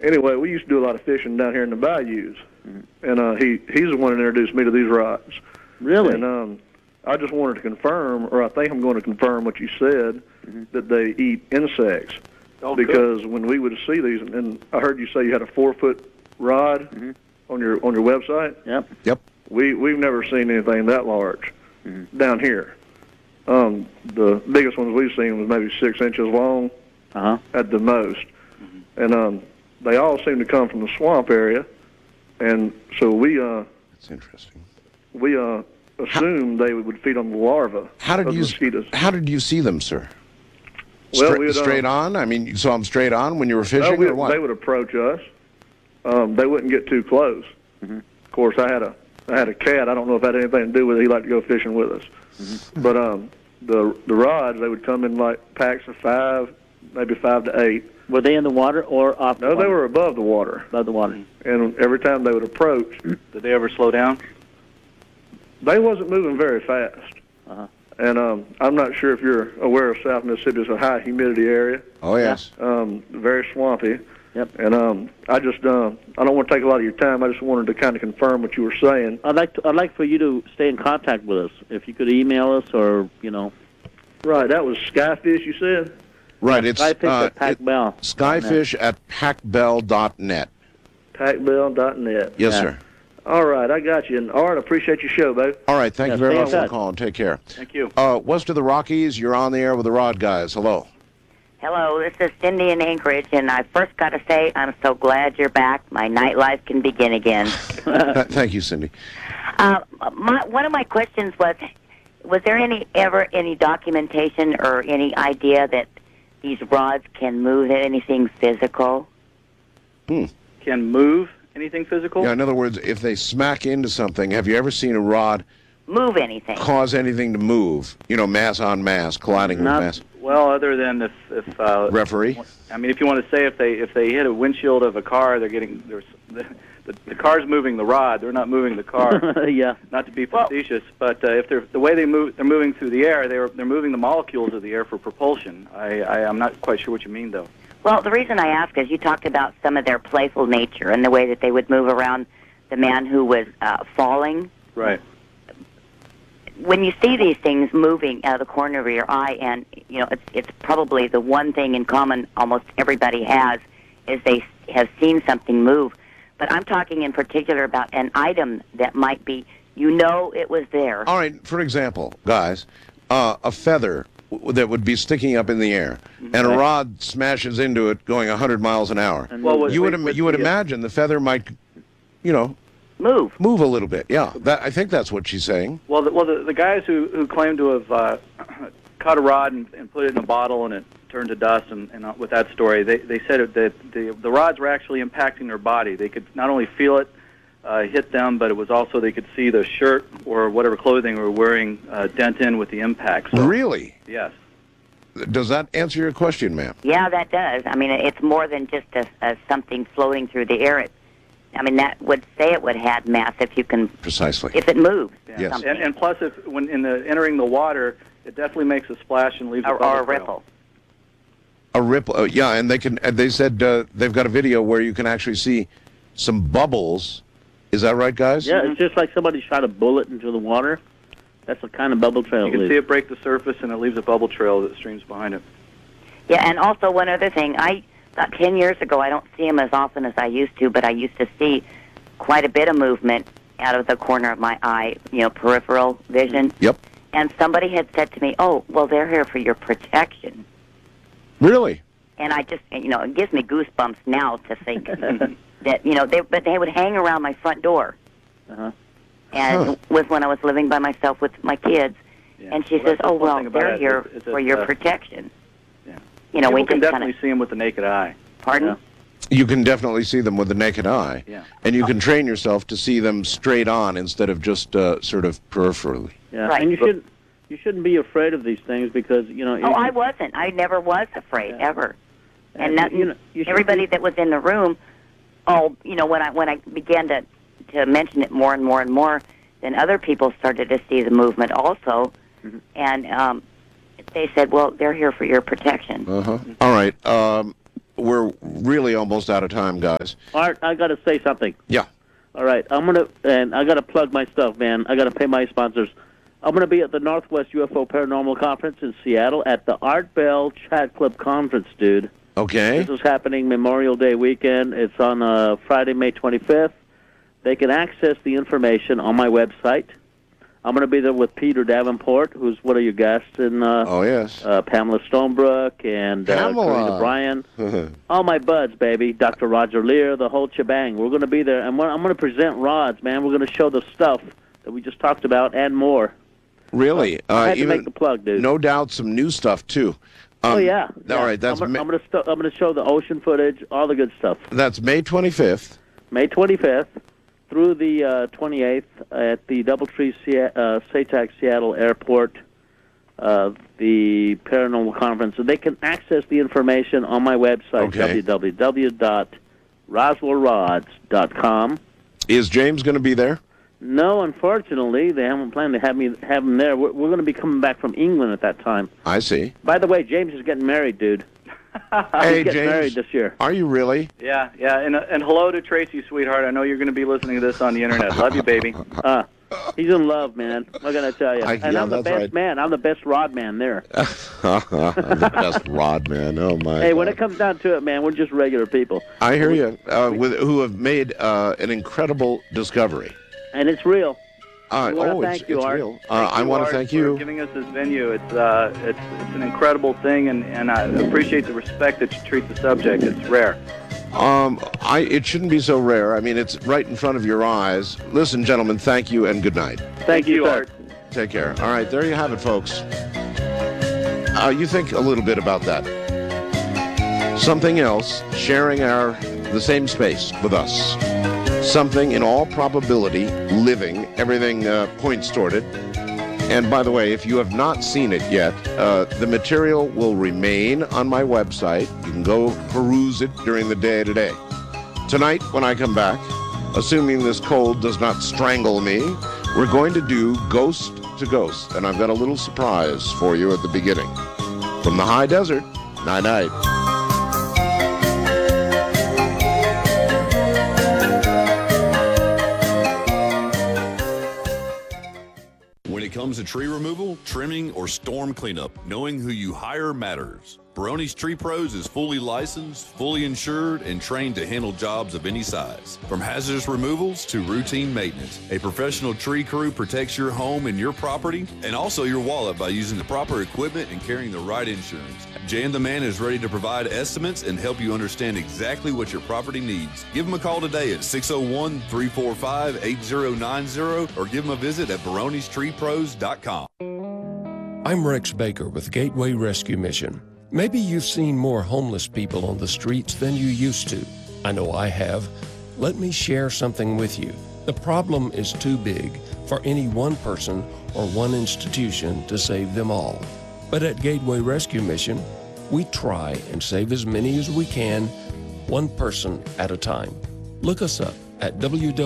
anyway, we used to do a lot of fishing down here in the bayous, and he's the one that introduced me to these rods. Really? And I just wanted to confirm, or I think I'm going to confirm what you said, that they eat insects. Oh, because when we would see these, and I heard you say you had a 4-foot rod on your website. Yep. We've never seen anything that large down here. The biggest ones we've seen was maybe 6 inches long at the most, and they all seem to come from the swamp area, and so we That's interesting. we assumed they would feed on the larvae of mosquitoes. How did you see them, sir? Well, straight on? I mean, you saw them straight on when you were fishing, or what? They would approach us. They wouldn't get too close. Of course, I had a cat. I don't know if that had anything to do with it. He liked to go fishing with us. But the rods, they would come in like packs of 5, maybe 5 to 8. Were they in the water or off the water? No, they were above the water. Above the water. And every time they would approach, did they ever slow down? They wasn't moving very fast. And I'm not sure if you're aware of South Mississippi. It's a high humidity area. Oh, yes. Very swampy. Yep. And I just I don't want to take a lot of your time. I just wanted to kind of confirm what you were saying. I'd like for you to stay in contact with us. If you could email us or, Right, that was Skyfish, you said? Right, it's Skyfish at PacBell. Skyfish at PacBell.net. PacBell.net. Yes, Yeah. sir. All right, I got you. And Art, I appreciate your show, babe. All right, thank you very stay in much for touch. calling. Take care. Thank you. West of the Rockies, you're on the air with the Rod Guys. Hello. Hello, this is Cindy in Anchorage, and I first got to say I'm so glad you're back. My nightlife can begin again. Thank you, Cindy. One of my questions was there ever any documentation or any idea that these rods can move anything physical? Can move anything physical? Yeah, in other words, if they smack into something, have you ever seen a rod Move anything? cause anything to move? Mass on mass, colliding with mass. Well, other than if Referee? I mean, if you want to say if they hit a windshield of a car, the car's moving the rod. They're not moving the car. Yeah. Not to be facetious, but if the way they're moving through the air, they're moving the molecules of the air for propulsion. I'm not quite sure what you mean though. Well, the reason I ask is you talked about some of their playful nature and the way that they would move around the man who was falling. Right. When you see these things moving out of the corner of your eye, and it's probably the one thing in common almost everybody has, is they have seen something move. But I'm talking in particular about an item that might be, it was there. All right, for example, guys, a feather that would be sticking up in the air, and a rod smashes into it going 100 miles an hour. You would imagine the feather might, move a little bit. Yeah, I think that's what she's saying. Well, the guys who claim to have caught a rod and put it in a bottle and it turned to dust, and with that story, they said that the rods were actually impacting their body. They could not only feel it hit them, but it was also they could see the shirt or whatever clothing they were wearing dent in with the impact. So, Really? yes. Does that answer your question, ma'am? Yeah, that does. I mean, it's more than just something floating through the air. That would say it would have mass if you can... Precisely. If it moves. Yeah. Yes. And plus, if when entering the water, it definitely makes a splash and leaves a bubble Or a trail. ripple. A ripple. Yeah, and they said they've got a video where you can actually see some bubbles. Is that right, guys? Yeah, it's just like somebody shot a bullet into the water. That's the kind of bubble trail You can see it break the surface, and it leaves a bubble trail that streams behind it. Yeah, and also one other thing. About 10 years ago, I don't see them as often as I used to, but I used to see quite a bit of movement out of the corner of my eye, peripheral vision. Yep. And somebody had said to me, oh, well, they're here for your protection. Really? And I just, it gives me goosebumps now to think that, they would hang around my front door. And was when I was living by myself with my kids. Yeah. And she says, that's oh, one well, thing about they're it here is for your protection. Yeah. We People can just definitely see them with the naked eye. Pardon? Yeah. You can definitely see them with the naked eye. Yeah. And you can train yourself to see them straight on instead of just sort of peripherally. Yeah, Right. and you shouldn't be afraid of these things because Oh, I wasn't. I never was afraid ever. And And, that, you should everybody be- that was in the room, when I began to mention it more and more and more, then other people started to see the movement also, and they said, "Well, they're here for your protection." All right. we're really almost out of time, guys. Art, I got to say something. Yeah. All right, and I got to plug my stuff, man. I got to pay my sponsors. I'm going to be at the Northwest UFO Paranormal Conference in Seattle at the Art Bell Chat Club Conference, dude. Okay. This is happening Memorial Day weekend. It's on Friday, May 25th. They can access the information on my website. I'm going to be there with Peter Davenport, who's one of your guests, and Pamela Stonebrook and Karina Bryan. All my buds, baby. Dr. Roger Lear, the whole shebang. We're going to be there, and I'm going to present rods, man. We're going to show the stuff that we just talked about and more. Really? I had to make the plug, dude. No doubt some new stuff, too. Oh, yeah. All right. That's I'm going to show the ocean footage, all the good stuff. That's May 25th. May 25th. Through the 28th at the Doubletree SATAC Seattle Airport, the Paranormal Conference. So they can access the information on my website, www.roswellrods.com. Is James going to be there? No, unfortunately, they haven't planned to have him there. We're going to be coming back from England at that time. I see. By the way, James is getting married, dude. Hey, He's getting James, married this year. Are you really? Yeah, and hello to Tracy, sweetheart. I know you're going to be listening to this on the internet. Love you, baby. He's in love, man. What can I tell you? I'm the best man. I'm the best rod man there. I'm the best rod man. Oh, my Hey, God. when it comes down to it, man, we're just regular people. I hear you. Who have made an incredible discovery. And it's real. It's real. I want to thank you for giving us this venue. It's an incredible thing, and I appreciate the respect that you treat the subject. It's rare. It shouldn't be so rare. I mean, it's right in front of your eyes. Listen, gentlemen, thank you and good night. Thank you, Art. Take care. All right, there you have it, folks. You think a little bit about that. Something else, sharing the same space with us. Something, in all probability, living. Everything points toward it. And by the way, if you have not seen it yet, the material will remain on my website. You can go peruse it during the day today. Tonight, when I come back, assuming this cold does not strangle me, we're going to do Ghost to Ghost. And I've got a little surprise for you at the beginning. From the high desert, night-night. When it comes to tree removal, trimming, or storm cleanup, knowing who you hire matters. Barone's Tree Pros is fully licensed, fully insured, and trained to handle jobs of any size. From hazardous removals to routine maintenance, a professional tree crew protects your home and your property, and also your wallet by using the proper equipment and carrying the right insurance. Jan the Man is ready to provide estimates and help you understand exactly what your property needs. Give him a call today at 601-345-8090 or give him a visit at baronestreepros.com. I'm Rex Baker with Gateway Rescue Mission. Maybe you've seen more homeless people on the streets than you used to. I know I have. Let me share something with you. The problem is too big for any one person or one institution to save them all. But at Gateway Rescue Mission, we try and save as many as we can, one person at a time. Look us up at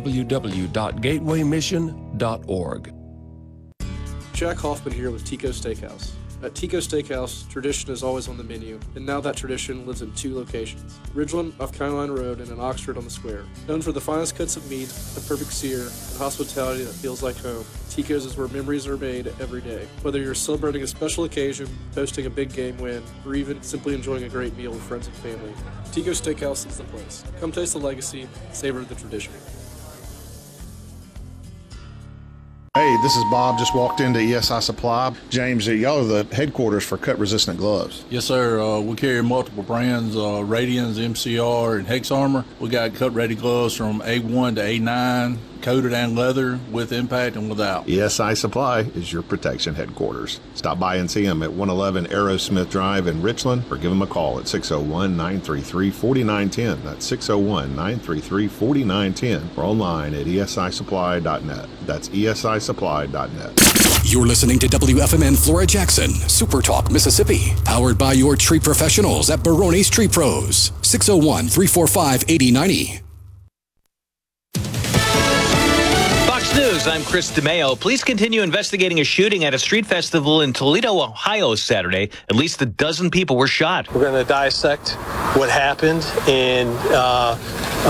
www.gatewaymission.org. Jack Hoffman here with Tico Steakhouse. At Tico Steakhouse, tradition is always on the menu, and now that tradition lives in 2 locations, Ridgeland off County Line Road and in Oxford on the Square. Known for the finest cuts of meat, the perfect sear, and hospitality that feels like home, Tico's is where memories are made every day. Whether you're celebrating a special occasion, hosting a big game win, or even simply enjoying a great meal with friends and family, Tico Steakhouse is the place. Come taste the legacy, savor the tradition. Hey, this is Bob. Just walked into ESI Supply. James, y'all are the headquarters for cut-resistant gloves. Yes, sir. We carry multiple brands, Radians, MCR, and Hex Armor. We got cut-ready gloves from A1 to A9, coated and leather, with impact and without. ESI Supply is your protection headquarters. Stop by and see them at 111 Aerosmith Drive in Richland, or give them a call at 601-933-4910. That's 601-933-4910, or online at esisupply.net. That's esisupply.net. You're listening to WFMN Flora Jackson, Super Talk, Mississippi, powered by your tree professionals at Barone's Tree Pros, 601-345-8090. Fox News, I'm Chris DeMeo. Police continue investigating a shooting at a street festival in Toledo, Ohio Saturday. At least a dozen people were shot. We're going to dissect what happened and